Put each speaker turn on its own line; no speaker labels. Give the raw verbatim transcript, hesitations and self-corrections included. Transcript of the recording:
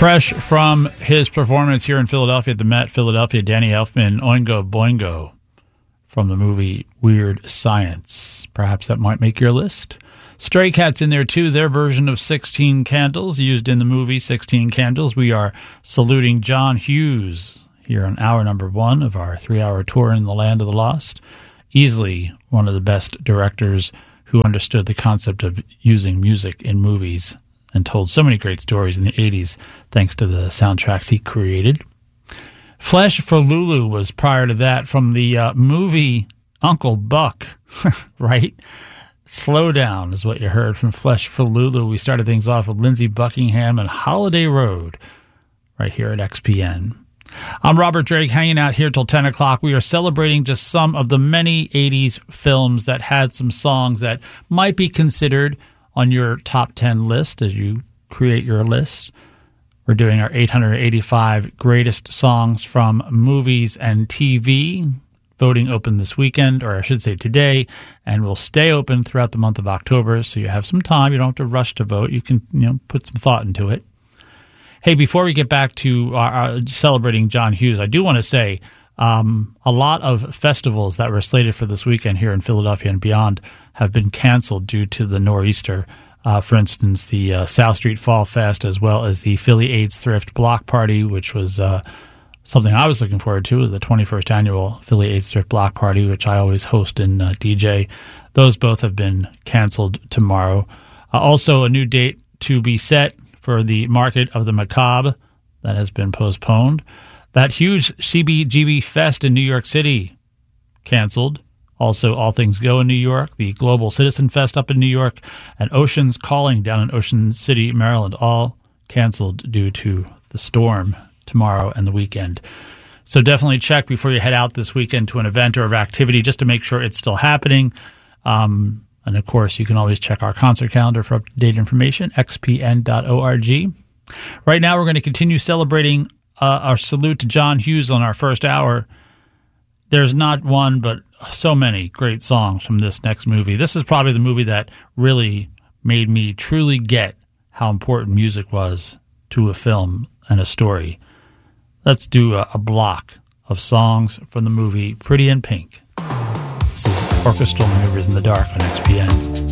Fresh from his performance here in Philadelphia at the Met, Philadelphia, Danny Elfman, Oingo Boingo, from the movie Weird Science. Perhaps that might make your list. Stray Cats in there, too. Their version of sixteen Candles, used in the movie sixteen Candles. We are saluting John Hughes here on hour number one of our three-hour tour in the Land of the Lost. Easily one of the best directors who understood the concept of using music in movies and told so many great stories in the eighties thanks to the soundtracks he created. Flesh for Lulu was prior to that from the uh, movie Uncle Buck, right? Slow Down is what you heard from Flesh for Lulu. We started things off with Lindsey Buckingham and Holiday Road right here at X P N. I'm Robert Drake, hanging out here till ten o'clock. We are celebrating just some of the many eighties films that had some songs that might be considered on your top ten list as you create your list. We're doing our eight hundred eighty-five greatest songs from movies and T V. Voting open this weekend, or I should say today, and will stay open throughout the month of October, so you have some time. You don't have to rush to vote. You can, you know, put some thought into it. Hey, before we get back to our, our celebrating John Hughes, I do want to say um, a lot of festivals that were slated for this weekend here in Philadelphia and beyond have been canceled due to the nor'easter. Uh, for instance, the uh, South Street Fall Fest, as well as the Philly AIDS Thrift Block Party, which was uh, something I was looking forward to, the twenty-first annual Philly AIDS Thrift Block Party, which I always host and uh, D J. Those both have been canceled tomorrow. Uh, also, a new date to be set for the Market of the Macabre that has been postponed. That huge C B G B Fest in New York City, canceled. Also, All Things Go in New York, the Global Citizen Fest up in New York, and Ocean's Calling down in Ocean City, Maryland, all canceled due to the storm tomorrow and the weekend. So definitely check before you head out this weekend to an event or of activity just to make sure it's still happening. Um, and, of course, you can always check our concert calendar for up-to-date information, x p n dot org. Right now we're going to continue celebrating uh, our salute to John Hughes on our first hour. There's not one, but so many great songs from this next movie. This is probably the movie that really made me truly get how important music was to a film and a story. Let's do a, a block of songs from the movie Pretty in Pink. This is Orchestral Maneuvers in the Dark on X P N.